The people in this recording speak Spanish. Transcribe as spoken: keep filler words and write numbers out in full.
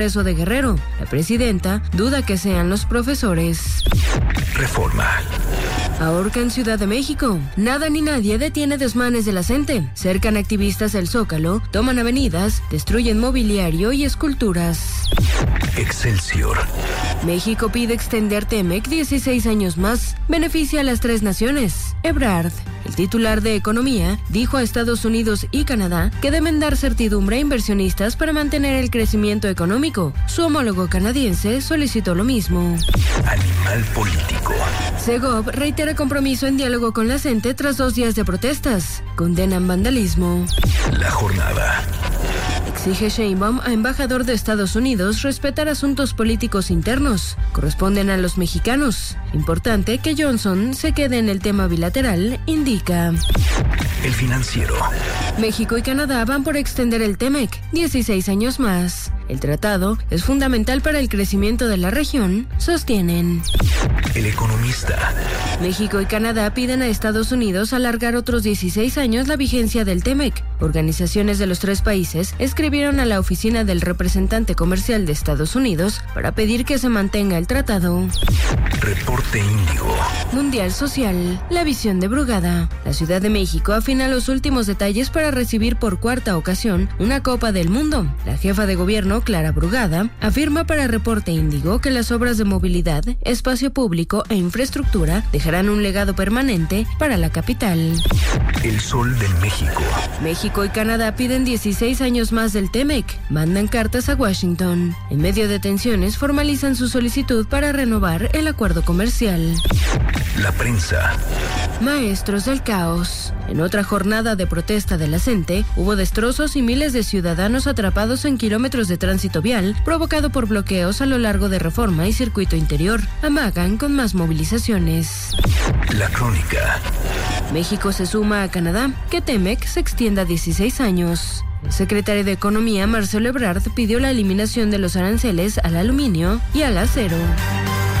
Congreso de Guerrero. La presidenta duda que sean los profesores. Reforma. Ahorcan Ciudad de México. Nada ni nadie detiene desmanes de la CENTE. Cercan activistas del Zócalo, toman avenidas, destruyen mobiliario y esculturas. Excelsior. México pide extender TEMEC dieciséis años más. Beneficia a las tres naciones. Ebrard, el titular de Economía, dijo a Estados Unidos y Canadá que deben dar certidumbre a inversionistas para mantener el crecimiento económico. Su homólogo canadiense solicitó lo mismo. Animal político. Segov reitera compromiso en diálogo con la CENTE tras dos días de protestas. Condenan vandalismo. La jornada. Exige Sheinbaum a embajador de Estados Unidos respetar asuntos políticos internos. Corresponden a los mexicanos. Importante que Johnson se quede en el tema bilateral, indica. El Financiero. México y Canadá van por extender el TEMEC dieciséis años más. El tratado es fundamental para el crecimiento de la región, sostienen. El Economista. México y Canadá piden a Estados Unidos alargar otros dieciséis años la vigencia del TEMEC. Organizaciones de los tres países escribieron a la oficina del representante comercial de Estados Unidos para pedir que se mantenga el tratado. Reporte Índigo. Mundial Social. La visión de Brugada. La Ciudad de México afina los últimos detalles para recibir por cuarta ocasión una Copa del Mundo. La jefa de gobierno, Clara Brugada, afirma para Reporte Índigo que las obras de movilidad, espacio público e infraestructura dejarán un legado permanente para la capital. El Sol de México. México y Canadá piden dieciséis años más del TEMEC. Mandan cartas a Washington. En medio de tensiones formalizan su solicitud para renovar el acuerdo comercial. La prensa. Maestros del caos. En otra jornada de protesta de la CENTE, hubo destrozos y miles de ciudadanos atrapados en kilómetros de tránsito vial, provocado por bloqueos a lo largo de Reforma y Circuito Interior. Amagan con más movilizaciones. La Crónica. México se suma a Canadá, que TEMEC se extienda a dieciséis años. El secretario de Economía, Marcelo Ebrard, pidió la eliminación de los aranceles al aluminio y al acero.